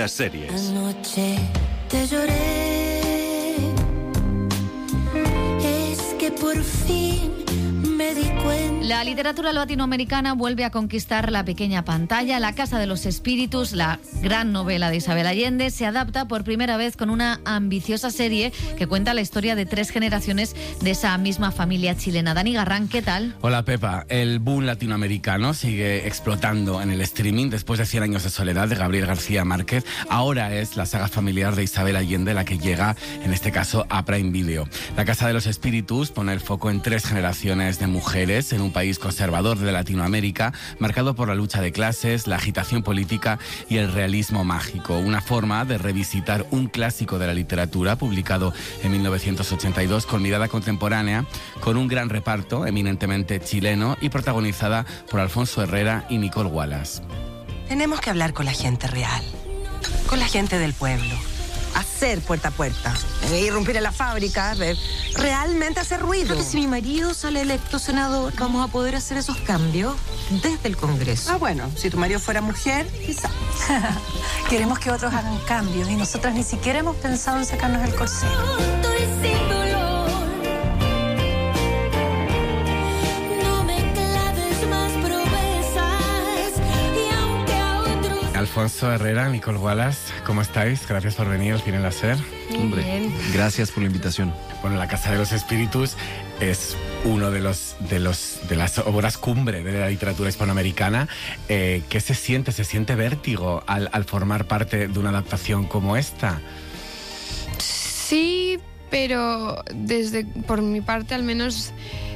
las series. Anoche te lloré, es que por fin me di cuenta. La literatura latinoamericana vuelve a conquistar la pequeña pantalla. La Casa de los Espíritus, la gran novela de Isabel Allende, se adapta por primera vez con una ambiciosa serie que cuenta la historia de 3 generaciones de esa misma familia chilena. Dani Garrán, ¿qué tal? Hola Pepa, el boom latinoamericano sigue explotando en el streaming después de 100 años de soledad de Gabriel García Márquez. Ahora es la saga familiar de Isabel Allende la que llega, en este caso, a Prime Video. La Casa de los Espíritus pone el foco en 3 generaciones de mujeres en un país conservador de Latinoamérica, marcado por la lucha de clases, la agitación política y el realismo mágico. Una forma de revisitar un clásico de la literatura publicado en 1982 con mirada contemporánea, con un gran reparto eminentemente chileno y protagonizada por Alfonso Herrera y Nicole Wallace. Tenemos que hablar con la gente real, con la gente del pueblo. Hacer puerta a puerta, irrumpir en la fábrica, realmente hacer ruido. Porque si mi marido sale electo senador, vamos a poder hacer esos cambios desde el Congreso. Ah, bueno, si tu marido fuera mujer, quizá. Queremos que otros hagan cambios y nosotras ni siquiera hemos pensado en sacarnos el corsé. Alfonso Herrera, Nicole Wallace, ¿cómo estáis? Gracias por venir al Cine Láser. Hombre, gracias por la invitación. Bueno, La Casa de los Espíritus es uno de las obras cumbre de la literatura hispanoamericana. ¿Qué se siente? ¿Se siente vértigo al formar parte de una adaptación como esta? Sí, pero por mi parte al menos,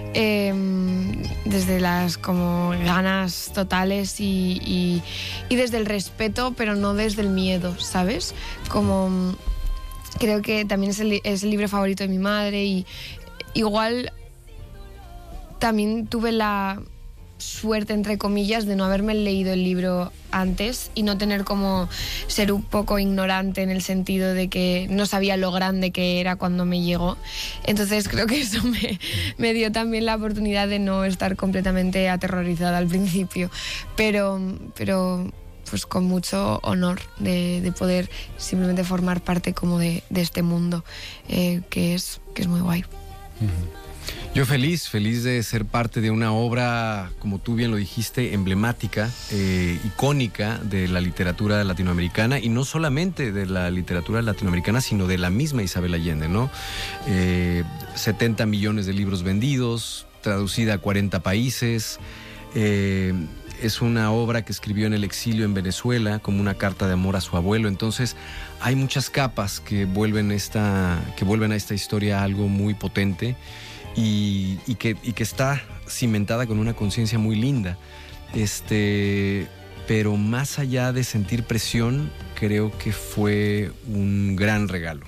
desde las como ganas totales y desde el respeto, pero no desde el miedo, ¿sabes? Como creo que también es el libro favorito de mi madre y igual también tuve la suerte, entre comillas, de no haberme leído el libro antes y no tener como ser un poco ignorante en el sentido de que no sabía lo grande que era cuando me llegó. Entonces creo que eso me dio también la oportunidad de no estar completamente aterrorizada al principio, pero pues con mucho honor de poder simplemente formar parte como de este mundo, que es muy guay. Uh-huh. Yo feliz de ser parte de una obra, como tú bien lo dijiste, emblemática, icónica de la literatura latinoamericana, y no solamente de la literatura latinoamericana, sino de la misma Isabel Allende, ¿no? 70 millones de libros vendidos, traducida a 40 países. Es una obra que escribió en el exilio en Venezuela como una carta de amor a su abuelo. Entonces hay muchas capas que vuelven a esta historia algo muy potente y que está cimentada con una conciencia muy linda. Pero más allá de sentir presión, creo que fue un gran regalo.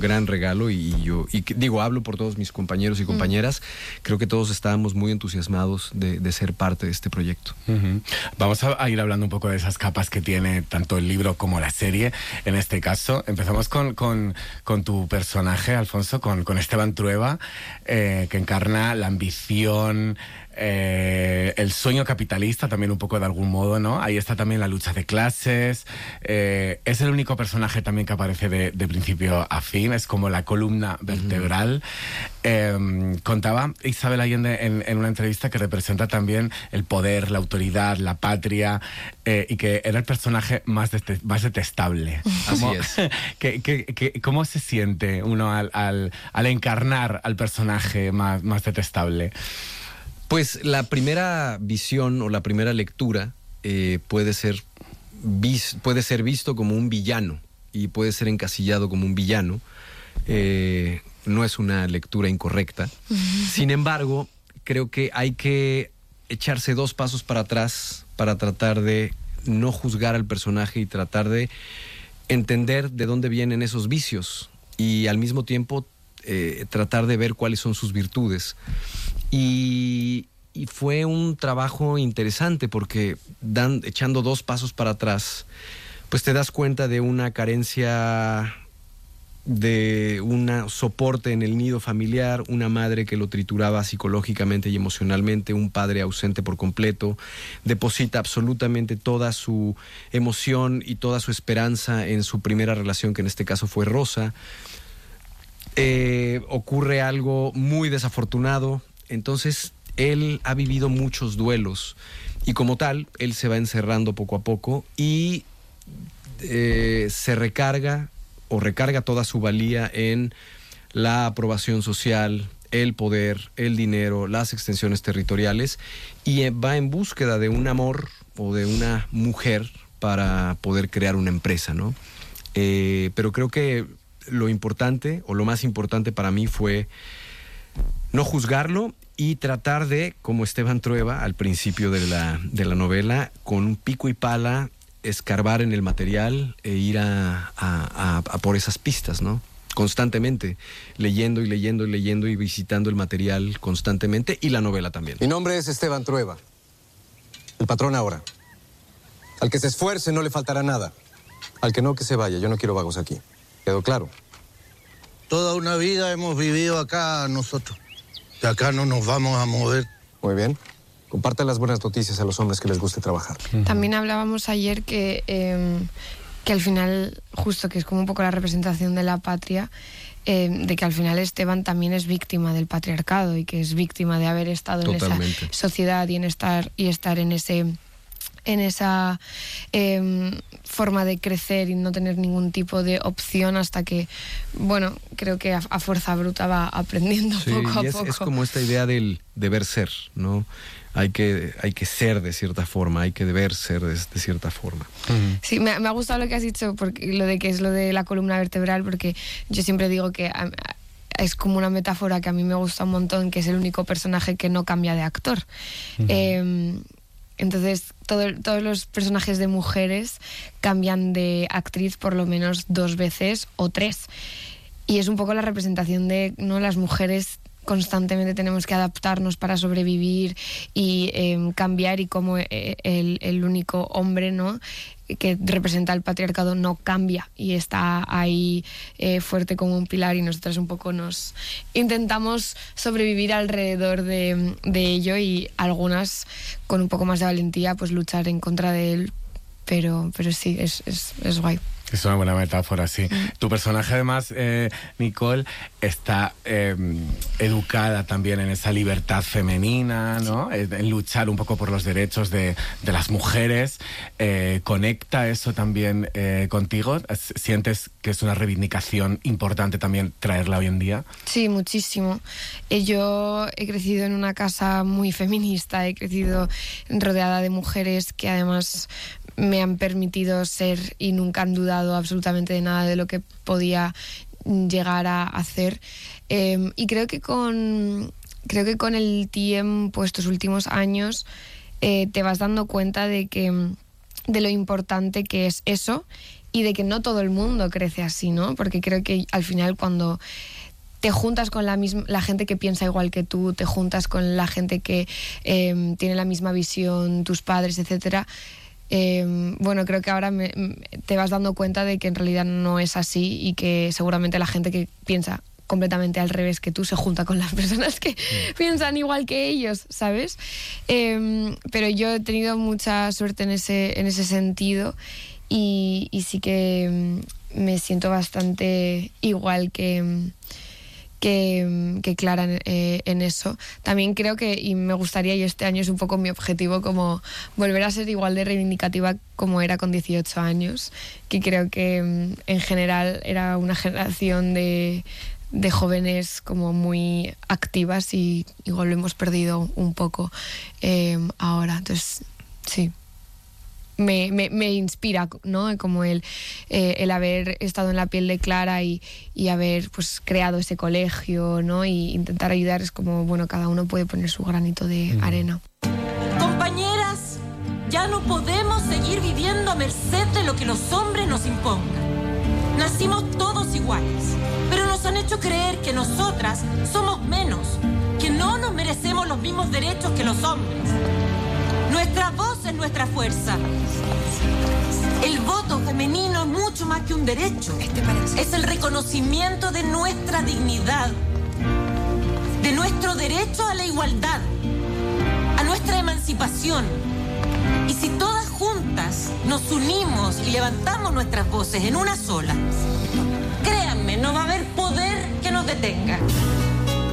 Hablo por todos mis compañeros y compañeras. Creo que todos estábamos muy entusiasmados de ser parte de este proyecto. Uh-huh. Vamos a ir hablando un poco de esas capas que tiene tanto el libro como la serie. En este caso, empezamos con tu personaje, Alfonso, con Esteban Trueba, que encarna la ambición, el sueño capitalista también un poco de algún modo, ¿no? Ahí está también la lucha de clases. Es el único personaje también que aparece de principio a fin, es como la columna vertebral. Contaba Isabel Allende en una entrevista que representa también el poder, la autoridad, la patria, y que era el personaje más detestable. Así es. ¿Cómo se siente uno al encarnar al personaje más detestable? Pues la primera visión o la primera lectura puede ser visto como un villano y puede ser encasillado como un villano. No es una lectura incorrecta. Sin embargo, creo que hay que echarse 2 pasos para atrás para tratar de no juzgar al personaje y tratar de entender de dónde vienen esos vicios y al mismo tiempo tratar de ver cuáles son sus virtudes. Y fue un trabajo interesante porque echando 2 pasos para atrás, pues te das cuenta de una carencia de un soporte en el nido familiar, una madre que lo trituraba psicológicamente y emocionalmente, un padre ausente por completo, deposita absolutamente toda su emoción y toda su esperanza en su primera relación, que en este caso fue Rosa. Ocurre algo muy desafortunado, entonces él ha vivido muchos duelos y como tal, él se va encerrando poco a poco y se recarga toda su valía en la aprobación social, el poder, el dinero, las extensiones territoriales y va en búsqueda de un amor o de una mujer para poder crear una empresa, ¿no? Pero creo que lo importante o lo más importante para mí fue no juzgarlo y tratar de, como Esteban Trueba al principio de la novela, con un pico y pala escarbar en el material e ir a por esas pistas, ¿no? Constantemente, leyendo y visitando el material constantemente y la novela también. Mi nombre es Esteban Trueba, el patrón ahora. Al que se esfuerce no le faltará nada. Al que no, que se vaya. Yo no quiero vagos aquí. ¿Quedó claro? Toda una vida hemos vivido acá nosotros. De acá no nos vamos a mover. Muy bien. Comparte las buenas noticias a los hombres que les guste trabajar. También hablábamos ayer que al final, justo que es como un poco la representación de la patria, de que al final Esteban también es víctima del patriarcado y que es víctima de haber estado Totalmente. en esa sociedad y estar en esa forma de crecer y no tener ningún tipo de opción hasta que, bueno, creo que a fuerza bruta va aprendiendo poco a poco. Es como esta idea del deber ser, ¿no? Hay que ser de cierta forma, hay que deber ser de cierta forma. Sí, me ha gustado lo que has dicho, porque lo de que es lo de la columna vertebral, porque yo siempre digo que es como una metáfora que a mí me gusta un montón, que es el único personaje que no cambia de actor. Entonces, todos los personajes de mujeres cambian de actriz por lo menos 2 veces o 3. Y es un poco la representación de, ¿no?, las mujeres constantemente tenemos que adaptarnos para sobrevivir y cambiar, y como el único hombre, ¿no?, que representa el patriarcado no cambia y está ahí fuerte como un pilar, y nosotras un poco nos intentamos sobrevivir alrededor de ello, y algunas con un poco más de valentía pues luchar en contra de él, pero sí, es guay. Es una buena metáfora, sí. Tu personaje, además, Nicole, está educada también en esa libertad femenina, ¿no? En luchar un poco por los derechos de las mujeres. ¿Conecta eso también contigo? ¿Sientes que es una reivindicación importante también traerla hoy en día? Sí, muchísimo. Yo he crecido en una casa muy feminista, he crecido rodeada de mujeres que además me han permitido ser y nunca han dudado absolutamente de nada de lo que podía llegar a hacer. Y creo que con el tiempo, estos últimos años, te vas dando cuenta de lo importante que es eso, y de que no todo el mundo crece así, ¿no? Porque creo que al final, cuando te juntas con la gente que piensa igual que tú, te juntas con la gente que tiene la misma visión, tus padres, etcétera, bueno, creo que ahora te vas dando cuenta de que en realidad no es así, y que seguramente la gente que piensa completamente al revés que tú se junta con las personas que piensan igual que ellos, ¿sabes? Pero yo he tenido mucha suerte en ese sentido, y sí que me siento bastante igual que Clara en eso. También creo que, y me gustaría, y este año es un poco mi objetivo, como volver a ser igual de reivindicativa como era con 18 años, que creo que en general era una generación de jóvenes como muy activas, y igual lo hemos perdido un poco ahora. Entonces, sí. Me inspira, ¿no? Como el haber estado en la piel de Clara y haber pues creado ese colegio, ¿no? Y intentar ayudar. Es como, bueno, cada uno puede poner su granito de arena. Compañeras, ya no podemos seguir viviendo a merced de lo que los hombres nos impongan. Nacimos todos iguales, pero nos han hecho creer que nosotras somos menos, que no nos merecemos los mismos derechos que los hombres. Nuestra voz es nuestra fuerza. El voto femenino es mucho más que un derecho. Es el reconocimiento de nuestra dignidad, de nuestro derecho a la igualdad, a nuestra emancipación. Y si todas juntas nos unimos y levantamos nuestras voces en una sola,